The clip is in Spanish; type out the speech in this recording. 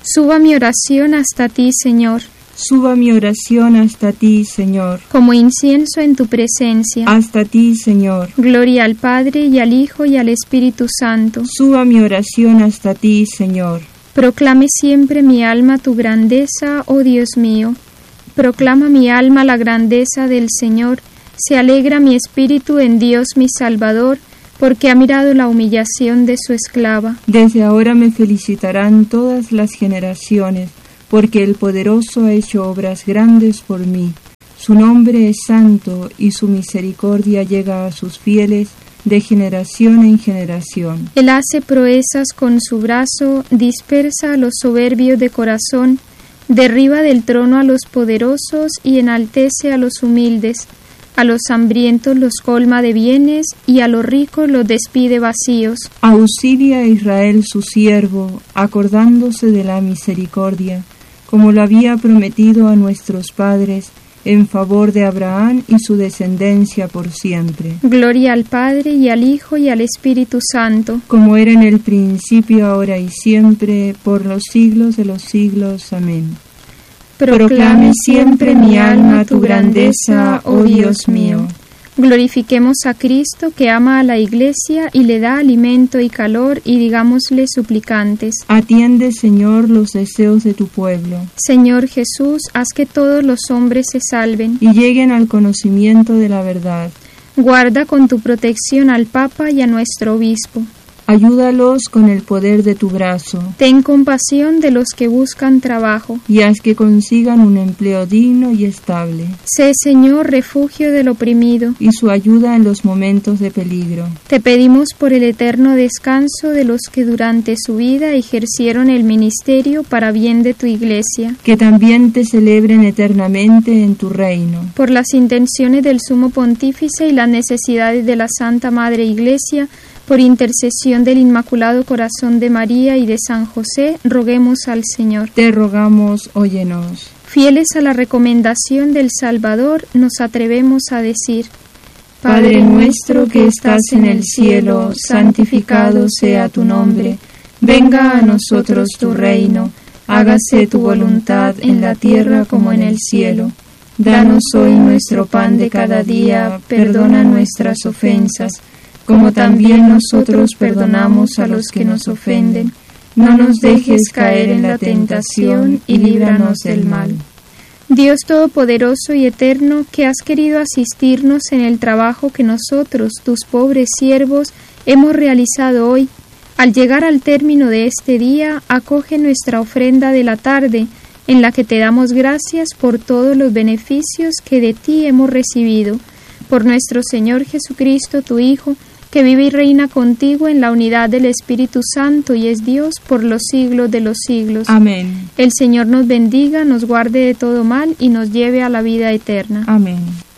Suba mi oración hasta ti, Señor. Suba mi oración hasta ti, Señor. Como incienso en tu presencia. Hasta ti, Señor. Gloria al Padre, y al Hijo, y al Espíritu Santo. Suba mi oración hasta ti, Señor. Proclame siempre mi alma tu grandeza, oh Dios mío. Proclama mi alma la grandeza del Señor. Se alegra mi espíritu en Dios mi Salvador, porque ha mirado la humillación de su esclava. Desde ahora me felicitarán todas las generaciones, porque el Poderoso ha hecho obras grandes por mí. Su nombre es santo, y su misericordia llega a sus fieles de generación en generación. Él hace proezas con su brazo, dispersa a los soberbios de corazón, derriba del trono a los poderosos y enaltece a los humildes. A los hambrientos los colma de bienes, y a los ricos los despide vacíos. Auxilia a Israel su siervo, acordándose de la misericordia, como lo había prometido a nuestros padres, en favor de Abraham y su descendencia por siempre. Gloria al Padre, y al Hijo, y al Espíritu Santo, como era en el principio, ahora y siempre, por los siglos de los siglos. Amén. Proclame siempre mi alma tu grandeza, oh Dios mío. Glorifiquemos a Cristo, que ama a la Iglesia y le da alimento y calor, y digámosle suplicantes: Atiende, Señor, los deseos de tu pueblo. Señor Jesús, haz que todos los hombres se salven y lleguen al conocimiento de la verdad. Guarda con tu protección al Papa y a nuestro obispo. Ayúdalos con el poder de tu brazo. Ten compasión de los que buscan trabajo, y haz que consigan un empleo digno y estable. Sé, Señor, refugio del oprimido, y su ayuda en los momentos de peligro. Te pedimos por el eterno descanso de los que durante su vida ejercieron el ministerio para bien de tu Iglesia. Que también te celebren eternamente en tu reino. Por las intenciones del Sumo Pontífice y las necesidades de la Santa Madre Iglesia, por intercesión del Inmaculado Corazón de María y de San José, roguemos al Señor. Te rogamos, óyenos. Fieles a la recomendación del Salvador, nos atrevemos a decir: Padre nuestro que estás en el cielo, santificado sea tu nombre. Venga a nosotros tu reino. Hágase tu voluntad en la tierra como en el cielo. Danos hoy nuestro pan de cada día. Perdona nuestras ofensas, como también nosotros perdonamos a los que nos ofenden. No nos dejes caer en la tentación, y líbranos del mal. Dios Todopoderoso y Eterno, que has querido asistirnos en el trabajo que nosotros, tus pobres siervos, hemos realizado hoy, al llegar al término de este día, acoge nuestra ofrenda de la tarde, en la que te damos gracias por todos los beneficios que de ti hemos recibido. Por nuestro Señor Jesucristo, tu Hijo, que vive y reina contigo en la unidad del Espíritu Santo y es Dios por los siglos de los siglos. Amén. El Señor nos bendiga, nos guarde de todo mal y nos lleve a la vida eterna. Amén.